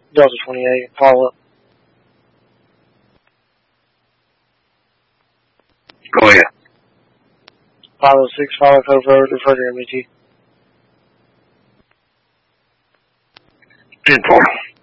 Delta 28, follow up. Go ahead. 506, follow code for further MET. 10-4.